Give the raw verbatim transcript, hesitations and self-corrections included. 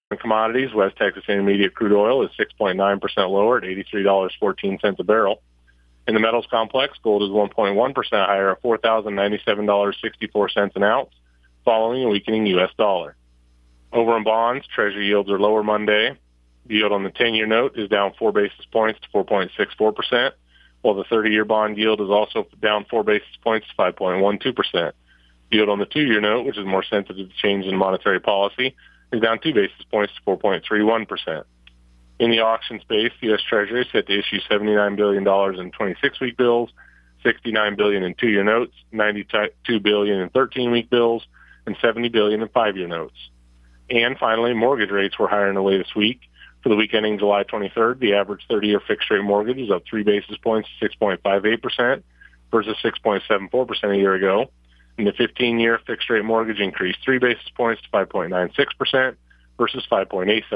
Commodities, West Texas Intermediate crude oil is six point nine percent lower at eighty-three dollars and fourteen cents a barrel. In the metals complex, gold is one point one percent higher at four thousand ninety-seven dollars and sixty-four cents an ounce, following a weakening U S dollar. Over in bonds, Treasury yields are lower Monday. The yield on the ten-year note is down four basis points to four point six four percent, while the thirty-year bond yield is also down four basis points to five point one two percent. The yield on the two-year note, which is more sensitive to change in monetary policy, is down two basis points to four point three one percent. In the auction space, the U S Treasury is set to issue seventy-nine billion dollars in twenty-six-week bills, sixty-nine billion dollars in two-year notes, ninety-two billion dollars in thirteen-week bills, and seventy billion dollars in five-year notes. And finally, mortgage rates were higher in the latest week. For the week ending July twenty-third, the average thirty-year fixed-rate mortgage is up three basis points to six point five eight percent versus six point seven four percent a year ago. And the fifteen-year fixed-rate mortgage increased three basis points to five point nine six percent versus five point eight seven percent.